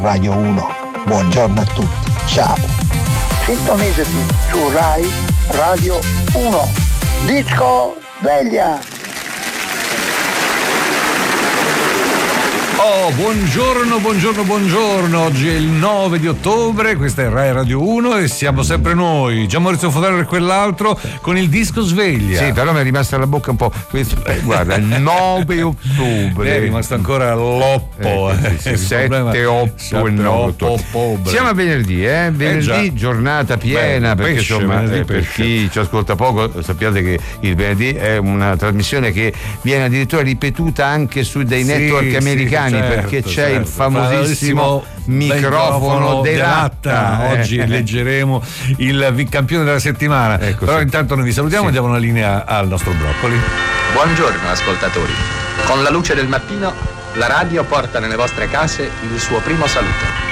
Radio 1. Buongiorno a tutti, ciao. Sintonizzaci su Rai Radio 1. Disco sveglia. Oh, buongiorno. Oggi è il 9 di ottobre, questa è Rai Radio 1 e siamo sempre noi, Gian Maurizio Fodaro e quell'altro, con il disco sveglia. Sì, però mi è rimasta la bocca un po'. Guarda, il 9 ottobre. È rimasto ancora l'oppo. 7, 8 e 9 ottobre. Siamo a venerdì, venerdì giornata piena. Beh, perché pesce, insomma, venerdì, per pesce. chi ci ascolta poco, sappiate che il venerdì è una trasmissione che viene addirittura ripetuta anche su dei network americani. Perché c'è il famosissimo microfono dell'Atta. Oggi leggeremo il campione della settimana. Però intanto noi vi salutiamo e diamo una linea al nostro Broccoli. Buongiorno ascoltatori. Con la luce del mattino la radio porta nelle vostre case il suo primo saluto.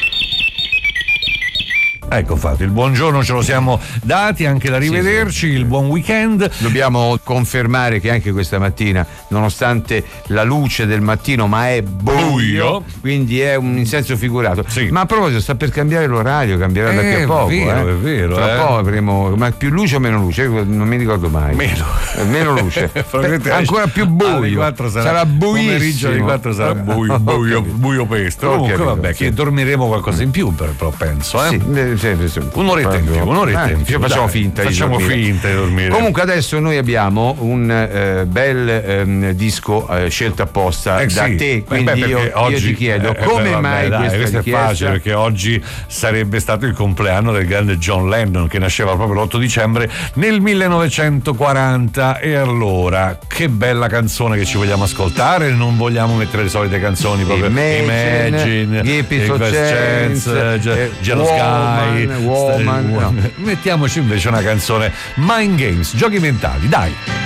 Ecco fatto, il buongiorno ce lo siamo dati, anche l'arrivederci, il buon weekend. Dobbiamo confermare che anche questa mattina, nonostante la luce del mattino, ma è buio, quindi è un in senso figurato. Sì. Ma a proposito, sta per cambiare l'orario, cambierà da qui a poco. È vero. Tra poco avremo, ma più luce o meno luce? Non mi ricordo mai. Meno luce. Ancora più buio. Sarà buissimo. Alle 4 sarà buio pesto. Comunque vabbè, che dormiremo qualcosa in più, però penso. Sì. Un'oretta in più. Facciamo finta di dormire. Comunque adesso noi abbiamo un bel disco scelto apposta da te, quindi io ti chiedo come mai questa è richiesta? facile, perché oggi sarebbe stato il compleanno del grande John Lennon, che nasceva proprio l'8 dicembre nel 1940. E allora, che bella canzone che ci vogliamo ascoltare. Non vogliamo mettere le solite canzoni, proprio Imagine, Chance, Jealous Guy, Woman. Mettiamoci invece una canzone Mind Games, giochi mentali, dai.